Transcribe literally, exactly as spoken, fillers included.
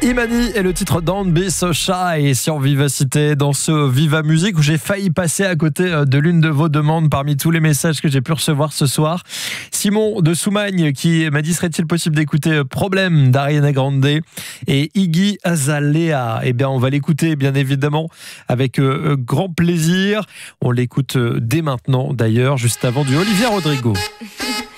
Imani est le titre Don't Be So Shy sur Vivacité, dans ce Viva Musique où j'ai failli passer à côté de l'une de vos demandes parmi tous les messages que j'ai pu recevoir ce soir. Simon de Soumagne qui m'a dit: serait-il possible d'écouter Problème d'Ariana Grande et Iggy Azalea? Eh bien, on va l'écouter bien évidemment avec euh, grand plaisir. On l'écoute dès maintenant d'ailleurs, juste avant du Olivia Rodrigo.